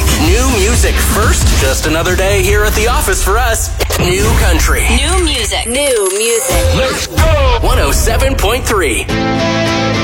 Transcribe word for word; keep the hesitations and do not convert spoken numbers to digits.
New music first. Just another day here at the office for us. New country. New music. New music. Let's go. one oh seven point three.